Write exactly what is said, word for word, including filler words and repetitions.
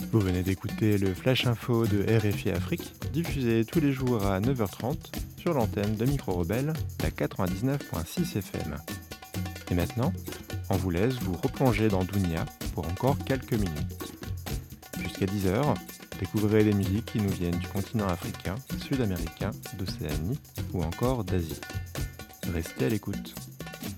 Vous venez d'écouter le Flash Info de R F I Afrique, diffusé tous les jours à neuf heures trente sur l'antenne de Micro Rebelle, la quatre-vingt-dix-neuf virgule six F M. Et maintenant, on vous laisse vous replonger dans Dounia pour encore quelques minutes. Jusqu'à dix heures, découvrez des musiques qui nous viennent du continent africain, sud-américain, d'Océanie ou encore d'Asie. Restez à l'écoute.